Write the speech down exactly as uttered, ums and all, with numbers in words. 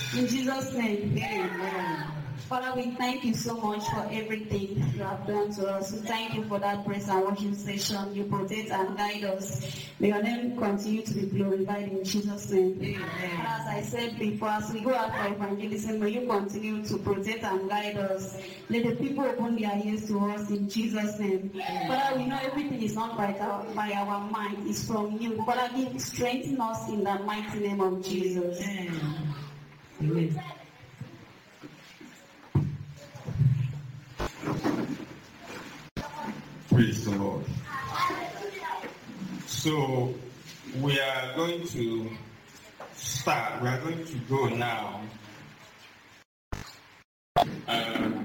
In Jesus' name, amen. Father, we thank you so much for everything you have done to us. We thank you for that praise and worship session. You protect and guide us. May your name continue to be glorified in Jesus' name. Amen. And as I said before, as we go out for evangelism, may you continue to protect and guide us. Let the people open their ears to us in Jesus' name. Amen. Father, we know everything is not by our, by our mind. It's from you. Father, give strengthen us in the mighty name of Jesus. Amen. Amen. Praise the Lord. So we are going to start. We are going to go now. Um,